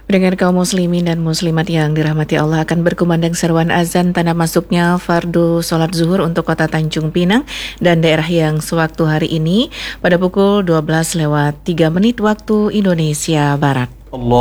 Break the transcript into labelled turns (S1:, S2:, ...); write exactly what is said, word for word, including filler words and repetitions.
S1: Pendengar kaum muslimin dan muslimat yang dirahmati Allah, akan berkumandang seruan azan tanda masuknya fardu sholat zuhur untuk kota Tanjung Pinang dan daerah yang sewaktu hari ini pada pukul dua belas lewat tiga menit waktu Indonesia Barat.
S2: Allah